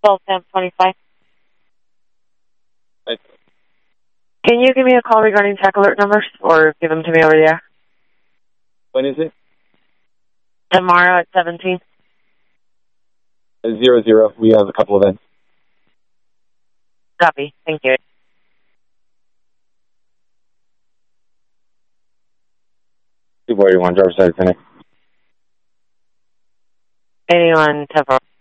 12-10-25. Right. Can you give me a call regarding tech alert numbers, or give them to me over the air? When is it? Tomorrow at 17. 00. We have a couple events. Copy. Thank you. 241, driver's side clinic. 81 Temple.